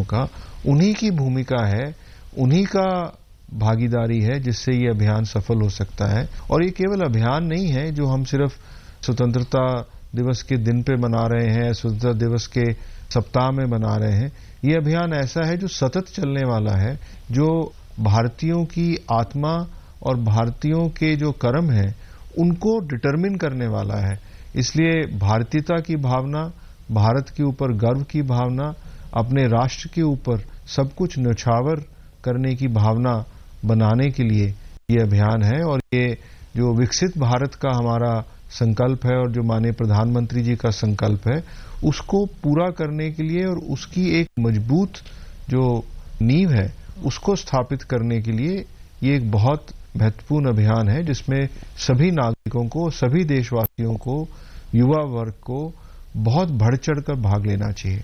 देशवासियों का, उन्हीं की भूमिका है, उन्हीं का भागीदारी है जिससे ये अभियान सफल हो सकता है। और ये केवल अभियान नहीं है जो हम सिर्फ स्वतंत्रता दिवस के दिन पे मना रहे हैं, स्वतंत्रता दिवस के सप्ताह में मना रहे हैं। ये अभियान ऐसा है जो सतत चलने वाला है, जो भारतीयों की आत्मा और भारतीयों के जो कर्म हैं उनको डिटरमिन करने वाला है। इसलिए भारतीयता की भावना, भारत के ऊपर गर्व की भावना, अपने राष्ट्र के ऊपर सब कुछ न्यौछावर करने की भावना बनाने के लिए ये अभियान है। और ये जो विकसित भारत का हमारा संकल्प है और जो माननीय प्रधानमंत्री जी का संकल्प है, उसको पूरा करने के लिए और उसकी एक मजबूत जो नींव है उसको स्थापित करने के लिए ये एक बहुत महत्वपूर्ण अभियान है जिसमें सभी नागरिकों को, सभी देशवासियों को, युवा वर्ग को बहुत बढ़ चढ़कर भाग लेना चाहिए।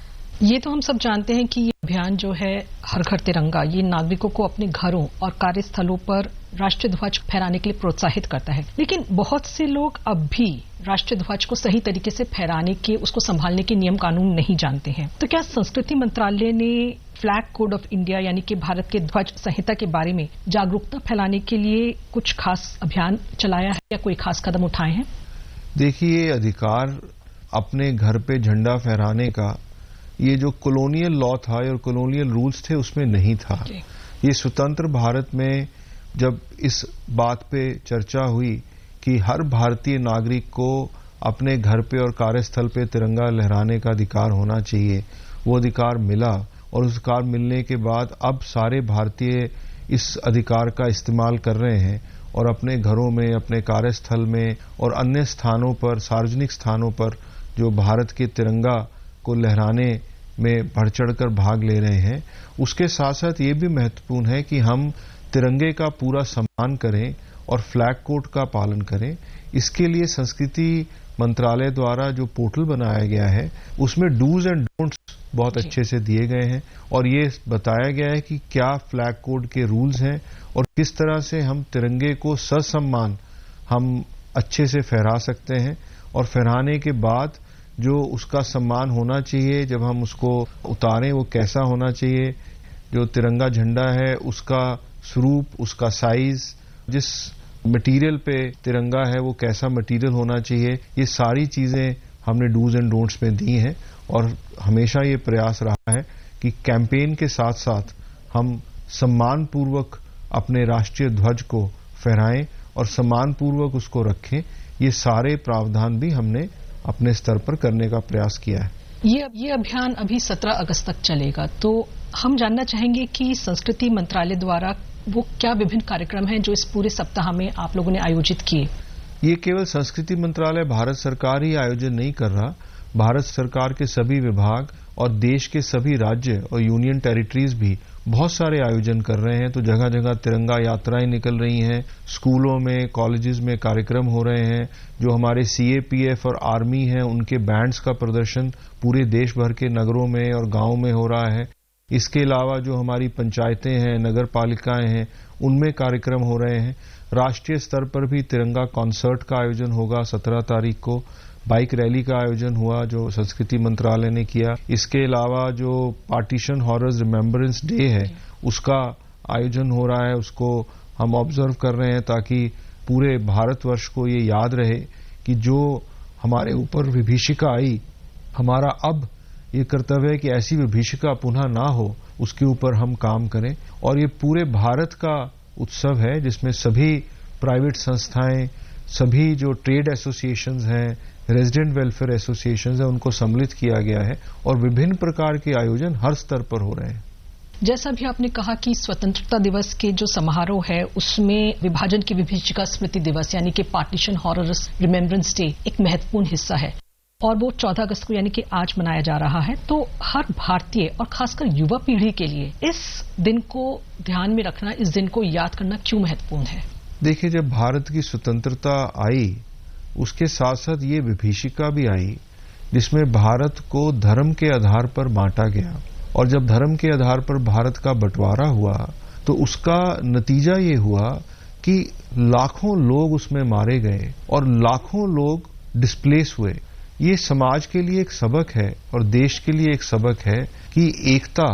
ये तो हम सब जानते हैं कि ये अभियान जो है हर घर तिरंगा, ये नागरिकों को अपने घरों और कार्यस्थलों पर राष्ट्रीय ध्वज फहराने के लिए प्रोत्साहित करता है। लेकिन बहुत से लोग अब भी राष्ट्रीय ध्वज को सही तरीके से फहराने के, उसको संभालने के नियम कानून नहीं जानते हैं। तो क्या संस्कृति मंत्रालय ने फ्लैग कोड ऑफ इंडिया यानी कि भारत के ध्वज संहिता के बारे में जागरूकता फैलाने के लिए कुछ खास अभियान चलाया है या कोई खास कदम उठाए हैं? देखिए, ये अधिकार अपने घर पे झंडा फहराने का ये जो कॉलोनियल लॉ था और कॉलोनियल रूल्स थे उसमें नहीं था। ये स्वतंत्र भारत में जब इस बात पे चर्चा हुई कि हर भारतीय नागरिक को अपने घर पे और कार्यस्थल पे तिरंगा लहराने का अधिकार होना चाहिए, वो अधिकार मिला। और उस अधिकार मिलने के बाद अब सारे भारतीय इस अधिकार का इस्तेमाल कर रहे हैं और अपने घरों में, अपने कार्यस्थल में और अन्य स्थानों पर, सार्वजनिक स्थानों पर जो भारत के तिरंगा को लहराने में बढ़ चढ़कर भाग ले रहे हैं। उसके साथ साथ ये भी महत्वपूर्ण है कि हम तिरंगे का पूरा सम्मान करें और फ्लैग कोड का पालन करें। इसके लिए संस्कृति मंत्रालय द्वारा जो पोर्टल बनाया गया है उसमें डूज एंड डोंट्स बहुत अच्छे से दिए गए हैं और ये बताया गया है कि क्या फ्लैग कोड के रूल्स हैं और किस तरह से हम तिरंगे को ससम्मान हम अच्छे से फहरा सकते हैं। और फहराने के बाद जो उसका सम्मान होना चाहिए, जब हम उसको उतारें वो कैसा होना चाहिए, जो तिरंगा झंडा है उसका स्वरूप, उसका साइज, जिस मटेरियल पे तिरंगा है वो कैसा मटेरियल होना चाहिए, ये सारी चीजें हमने डूज एंड डोंट्स में दी हैं। और हमेशा ये प्रयास रहा है कि कैंपेन के साथ साथ हम सम्मानपूर्वक अपने राष्ट्रीय ध्वज को फहराएं और सम्मानपूर्वक उसको रखें। ये सारे प्रावधान भी हमने अपने स्तर पर करने का प्रयास किया है। ये अभियान अभी 17 अगस्त तक चलेगा, तो हम जानना चाहेंगे कि संस्कृति मंत्रालय द्वारा वो क्या विभिन्न कार्यक्रम हैं जो इस पूरे सप्ताह में आप लोगों ने आयोजित किए? ये केवल संस्कृति मंत्रालय, भारत सरकार ही आयोजन नहीं कर रहा। भारत सरकार के सभी विभाग और देश के सभी राज्य और यूनियन टेरिटरीज भी बहुत सारे आयोजन कर रहे हैं। तो जगह जगह तिरंगा यात्राएं निकल रही हैं, स्कूलों में, कॉलेजेस में कार्यक्रम हो रहे हैं। जो हमारे सीएपीएफ और आर्मी हैं उनके बैंड्स का प्रदर्शन पूरे देश भर के नगरों में और गांवों में हो रहा है। इसके अलावा जो हमारी पंचायतें हैं, नगर पालिकाएं हैं, उनमें कार्यक्रम हो रहे हैं। राष्ट्रीय स्तर पर भी तिरंगा कॉन्सर्ट का आयोजन होगा 17 तारीख को। बाइक रैली का आयोजन हुआ जो संस्कृति मंत्रालय ने किया। इसके अलावा जो पार्टीशन हॉरर्स रिमेम्बरेंस डे है उसका आयोजन हो रहा है, उसको हम ऑब्जर्व कर रहे हैं ताकि पूरे भारतवर्ष को ये याद रहे कि जो हमारे ऊपर विभीषिका आई, हमारा अब ये कर्तव्य है कि ऐसी विभीषिका पुनः ना हो, उसके ऊपर हम काम करें। और ये पूरे भारत का उत्सव है जिसमें सभी प्राइवेट संस्थाएं, सभी जो ट्रेड एसोसिएशंस हैं, रेजिडेंट वेलफेयर एसोसिएशंस हैं, उनको सम्मिलित किया गया है और विभिन्न प्रकार के आयोजन हर स्तर पर हो रहे हैं। जैसा भी आपने कहा कि स्वतंत्रता दिवस के जो समारोह है उसमें विभाजन की विभीषिका स्मृति दिवस यानी कि पार्टीशन हॉरर्स रिमेम्बरेंस डे एक महत्वपूर्ण हिस्सा है और वो 14 अगस्त को यानी कि आज मनाया जा रहा है। तो हर भारतीय और खासकर युवा पीढ़ी के लिए इस दिन को ध्यान में रखना, इस दिन को याद करना क्यों महत्वपूर्ण है? देखिए, जब भारत की स्वतंत्रता आई उसके साथ साथ ये विभीषिका भी आई जिसमें भारत को धर्म के आधार पर बांटा गया। और जब धर्म के आधार पर भारत का बंटवारा हुआ तो उसका नतीजा ये हुआ कि लाखों लोग उसमें मारे गए और लाखों लोग डिस्प्लेस हुए। ये समाज के लिए एक सबक है और देश के लिए एक सबक है कि एकता